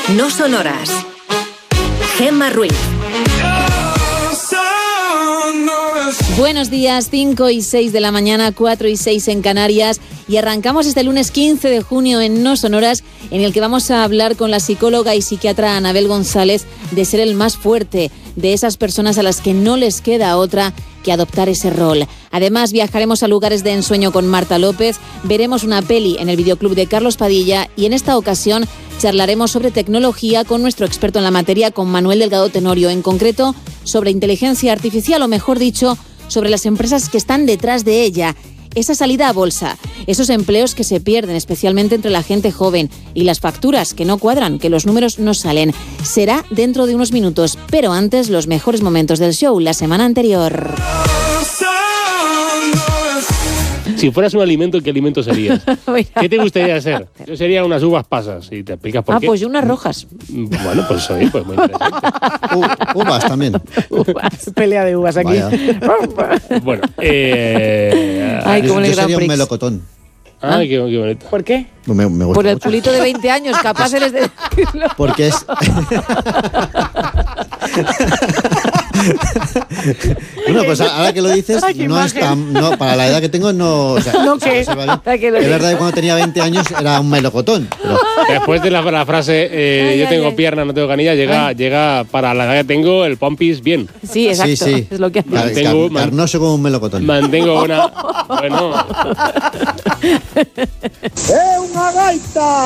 No son horas. Gemma Ruiz. Buenos días, 5 y 6 de la mañana, 4 y 6 en Canarias, y arrancamos este lunes 15 de junio en No Son Horas, en el que vamos a hablar con la psicóloga y psiquiatra Anabel González de ser el más fuerte, de esas personas a las que no les queda otra que adoptar ese rol. Además, viajaremos a lugares de ensueño con Marta López, veremos una peli en el videoclub de Carlos Padilla y en esta ocasión charlaremos sobre tecnología con nuestro experto en la materia, con Manuel Delgado Tenorio, en concreto sobre inteligencia artificial, o mejor dicho, sobre las empresas que están detrás de ella. Esa salida a bolsa, esos empleos que se pierden, especialmente entre la gente joven, y las facturas que no cuadran, que los números no salen. Será dentro de unos minutos, pero antes los mejores momentos del show, la semana anterior. Si fueras un alimento, ¿qué alimento serías? ¿Qué te gustaría ser? Yo sería unas uvas pasas, y te explicas por qué. Pues yo unas rojas. Bueno, pues soy pues muy interesante. Uvas también. Uvas, pelea de uvas aquí. Bueno, Ay, como yo el Gran sería un Prix. melocotón. Ay, qué bonito. ¿Por qué? Me gusta Por el mucho. culito de 20 años, capaz eres de decirlo. Porque es... Bueno, pues ahora que lo dices, Ay, qué no es imagen. tan... No, para la edad que tengo, no... O sea, ¿No qué? se va bien. Ay, que lo Es que- verdad que cuando tenía 20 años era un melocotón. Pero Después de la frase, Ay, yo ay, tengo ay. pierna, no tengo canilla, llega para la edad que tengo el pompis bien. Sí, exacto. sí. Es lo que hace. Mantengo- carnoso como un melocotón. Mantengo una... Bueno... ¡Es una gaita!